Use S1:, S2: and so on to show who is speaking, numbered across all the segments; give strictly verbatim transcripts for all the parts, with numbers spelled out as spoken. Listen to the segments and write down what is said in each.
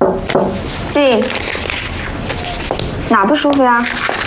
S1: 静，哪不舒服呀？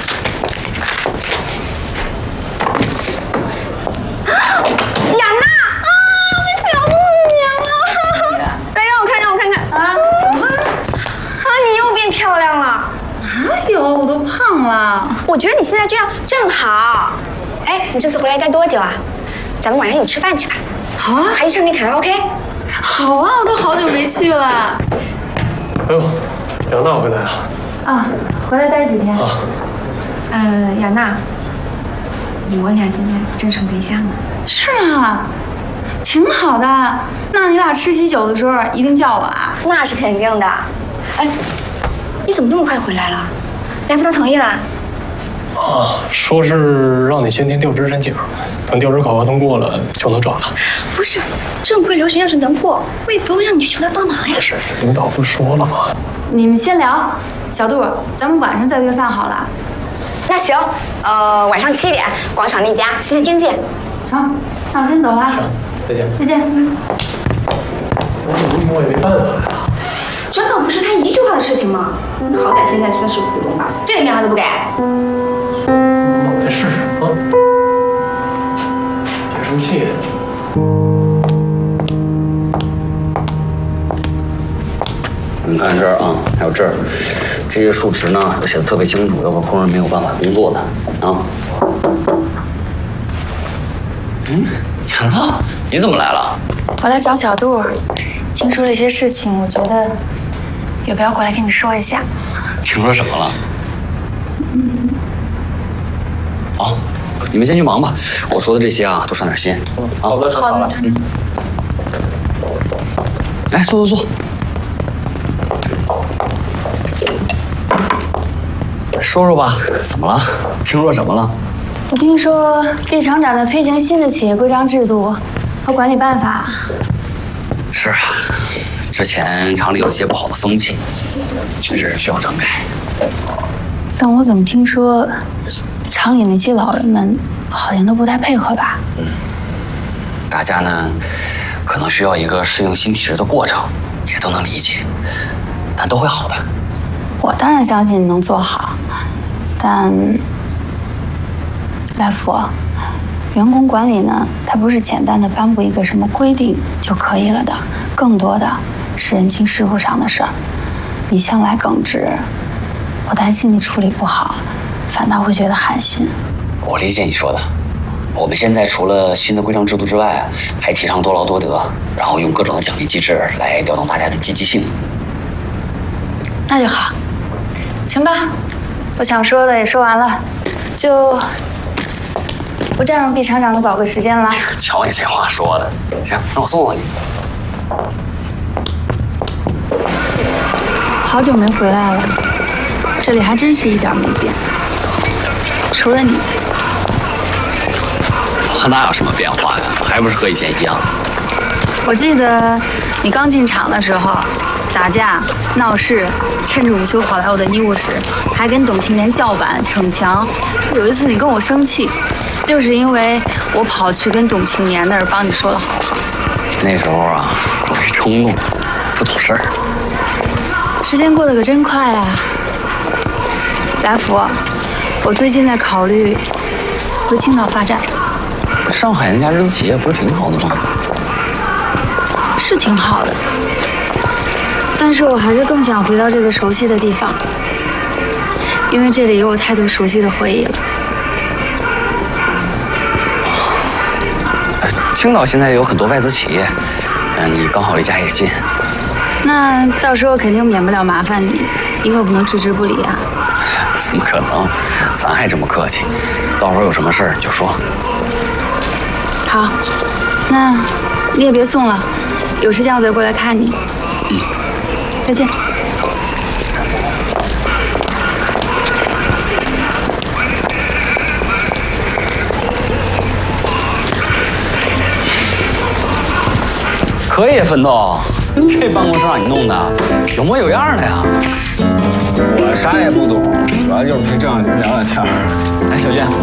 S1: 雅娜啊，我想死你了！来，让我看看，我看看啊，怎么了？啊，你又变漂亮了。
S2: 哪有？我都胖了。
S1: 我觉得你现在这样正好。哎，你这次回来待多久啊？咱们晚上一起吃饭去吧。
S2: 好啊，
S1: 还去唱那卡拉 OK。
S2: 好啊，我都好久没去了。
S3: 哎呦，杨娜回来了。
S2: 啊，回来待几天？
S3: 啊。
S1: 呃，雅娜，我俩现在正成对象呢。
S2: 是啊，挺好的。那你俩吃喜酒的时候一定叫我啊。
S1: 那是肯定的。哎，你怎么这么快回来了？来福他同意了？
S3: 啊，说是让你先填调职申请，等调职考核通过了就能转了。
S1: 不是，正规流程要是能过，我也不用让你去求他帮忙呀。
S3: 是，领导不说了吗？
S2: 你们先聊，小杜，咱们晚上再约饭好了。
S1: 那行，呃，晚上七点，广场那家西餐厅见。
S2: 成，那我先走了。
S3: 行，再见。
S2: 再见。
S3: 我我也没办法呀。
S1: 转岗不是他一句话的事情吗？好歹现在算是股东吧，这个面他都不给。
S3: 那我再试试啊！别生气。
S4: 你看这儿啊，还有这儿，这些数值呢要写的特别清楚，要不工人没有办法工作的啊。嗯，杨子，你怎么来了？
S2: 我来找小杜，听说了一些事情，我觉得有必要过来跟你说一下。
S4: 听说什么了？嗯。好，你们先去忙吧。我说的这些啊，都上点心。啊，
S3: 好的，
S2: 好的。
S3: 嗯。
S4: 来，坐坐坐。说说吧，怎么了？听说什么了？
S2: 我听说毕厂长在推行新的企业规章制度和管理办法。
S4: 是啊，之前厂里有一些不好的风气，确实是需要整改。
S2: 但我怎么听说厂里那些老人们好像都不太配合吧？
S4: 嗯，大家呢可能需要一个适应新体制的过程，也都能理解，但都会好的。
S2: 我当然相信你能做好，但来福，员工管理呢，它不是简单的颁布一个什么规定就可以了的，更多的是人情世故上的事儿。你向来耿直，我担心你处理不好，反倒会觉得寒心。
S4: 我理解你说的。我们现在除了新的规章制度之外，还提倡多劳多得，然后用各种的奖励机制来调动大家的积极性。
S2: 那就好，行吧，我想说的也说完了，就不占用毕厂长的宝贵时间了。
S4: 瞧你这话说的，行，让我送送你。
S2: 好久没回来了，这里还真是一点没变，除了你。
S4: 我哪有什么变化呀？还不是和以前一样。
S2: 我记得你刚进厂的时候，打架、闹事，趁着午休跑来我的医务室，还跟董庆年叫板、逞强。有一次你跟我生气，就是因为我跑去跟董庆年那儿帮你说了好话。
S4: 那时候啊，我是冲动，不懂事儿。
S2: 时间过得可真快啊！来福，我最近在考虑回青岛发展。
S4: 上海那家日资企业不是挺好的吗？
S2: 是挺好的，但是我还是更想回到这个熟悉的地方，因为这里有我太多熟悉的回忆了。
S4: 青岛现在有很多外资企业，嗯，你刚好离家也近。
S2: 那到时候肯定免不了麻烦你，你可不能置之不理啊！
S4: 怎么可能？咱还这么客气，到时候有什么事儿你就说。
S2: 好，那你也别送了，有时间我再过来看你。
S4: 嗯，
S2: 再见。
S4: 可以，奋斗，这办公室让你弄的有模有样的呀。
S5: 我啥也不懂，主要就是陪郑小军聊聊天。
S4: 哎，小娟。